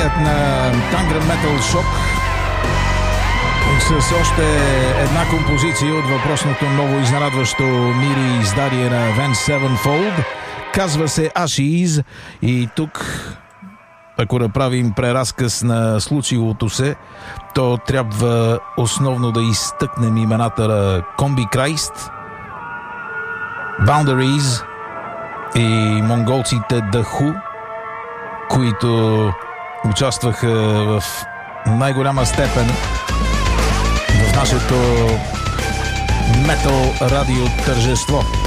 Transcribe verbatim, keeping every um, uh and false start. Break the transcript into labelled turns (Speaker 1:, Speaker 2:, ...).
Speaker 1: геният на Tangram Metal Shock с още една композиция от въпросното ново изненадващо мири издание на Avenged Sevenfold. Казва се Ashes и тук, ако направим преразказ на случилото се, то трябва основно да изтъкнем имената на Combi Christ, Boundaries и монголците The Who, които участваха в най-голяма степен в нашето метал радио тържество.